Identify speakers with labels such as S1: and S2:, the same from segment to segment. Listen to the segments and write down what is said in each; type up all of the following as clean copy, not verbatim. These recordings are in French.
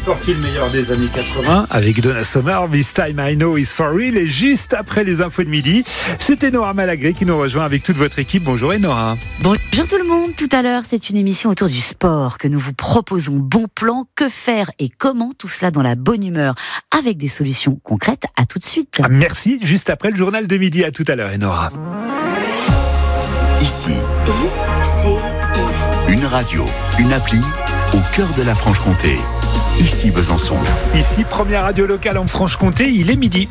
S1: sorti le meilleur des années 80 avec Donna Summer, This Time I Know Is For Real. Et juste après les infos de midi, c'était Nora Malagré qui nous rejoint avec toute votre équipe. Bonjour Nora.
S2: Bonjour tout le monde. Tout à l'heure, c'est une émission autour du sport que nous vous proposons. Bon plan, que faire et comment, tout cela dans la bonne humeur avec des solutions concrètes. À tout de suite.
S1: Merci. Juste après le journal de midi. À tout à l'heure Nora.
S3: Ici, une radio, une appli au cœur de la Franche-Comté. Ici Besançon.
S1: Ici, première radio locale en Franche-Comté, il est midi.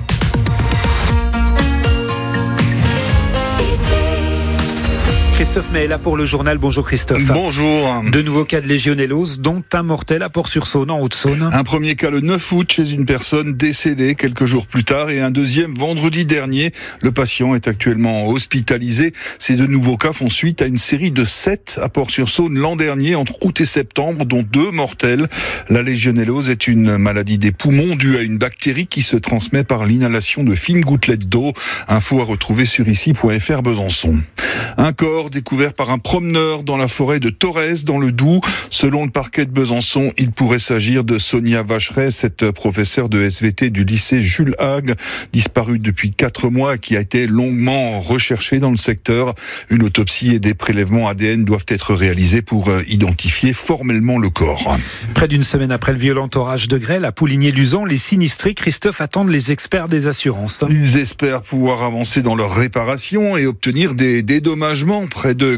S1: Christophe May est là pour le journal. Bonjour Christophe.
S4: Bonjour.
S1: De nouveaux cas de légionellose, dont un mortel à Port-sur-Saône, en Haute-Saône.
S4: Un premier cas le 9 août chez une personne décédée quelques jours plus tard et un deuxième vendredi dernier. Le patient est actuellement hospitalisé. Ces deux nouveaux cas font suite à une série de 7 à Port-sur-Saône l'an dernier, entre août et septembre, dont 2 mortels. La légionellose est une maladie des poumons due à une bactérie qui se transmet par l'inhalation de fines gouttelettes d'eau. Info à retrouver sur ici.fr Besançon. Un corps découvert par un promeneur dans la forêt de Torres, dans le Doubs. Selon le parquet de Besançon, il pourrait s'agir de Sonia Vacheret, cette professeure de SVT du lycée Jules Hague, disparue depuis 4 mois et qui a été longuement recherchée dans le secteur. Une autopsie et des prélèvements ADN doivent être réalisés pour identifier formellement le corps.
S1: Près d'une semaine après le violent orage de grêle à Pouligné-Luzon, les sinistrés, Christophe, attendent les experts des assurances.
S4: Ils espèrent pouvoir avancer dans leur réparation et obtenir des dédommagements. Près de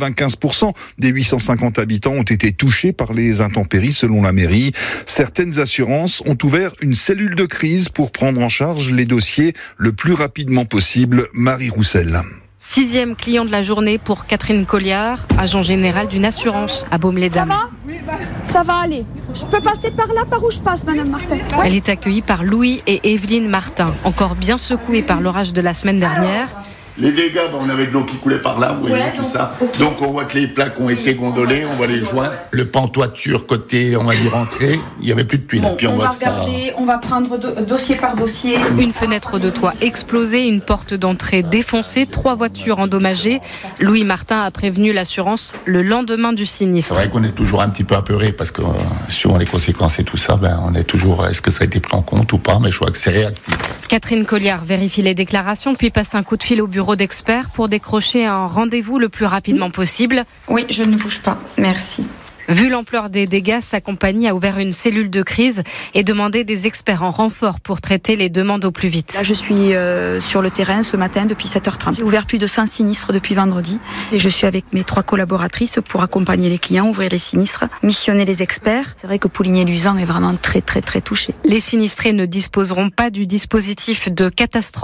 S4: 95% des 850 habitants ont été touchés par les intempéries selon la mairie. Certaines assurances ont ouvert une cellule de crise pour prendre en charge les dossiers le plus rapidement possible. Marie Roussel.
S5: 6e client de la journée pour Catherine Colliard, agent général d'une assurance à Baume-les-Dames.
S6: Ça va ? Oui, ça va aller. Je peux passer par là, par où je passe, Madame Martin ?
S5: Elle est accueillie par Louis et Evelyne Martin, encore bien secoués par l'orage de la semaine dernière.
S7: Les dégâts, on avait de l'eau qui coulait par là, vous voyez, tout ça. Okay. Donc on voit que les plaques ont été gondolées, on voit les joints. Le pan toiture côté, on va dire, entrée, il n'y avait plus de tuiles.
S6: Bon, puis on va regarder, on va prendre dossier par dossier.
S5: Une fenêtre de toit explosée, une porte d'entrée défoncée, 3 voitures endommagées. Louis Martin a prévenu l'assurance le lendemain du sinistre.
S7: C'est vrai qu'on est toujours un petit peu apeuré parce que suivant les conséquences et tout ça, on est toujours, est-ce que ça a été pris en compte ou pas, mais je crois que c'est réactif.
S5: Catherine Colliard vérifie les déclarations, puis passe un coup de fil au bureau d'experts pour décrocher un rendez-vous le plus rapidement possible.
S6: Oui, je ne bouge pas. Merci.
S5: Vu l'ampleur des dégâts, sa compagnie a ouvert une cellule de crise et demandé des experts en renfort pour traiter les demandes au plus vite.
S6: Là, je suis sur le terrain ce matin depuis 7h30. J'ai ouvert plus de 100 sinistres depuis vendredi et je suis avec mes 3 collaboratrices pour accompagner les clients, ouvrir les sinistres, missionner les experts. C'est vrai que Pouligné-Luzon est vraiment très touché.
S5: Les sinistrés ne disposeront pas du dispositif de catastrophe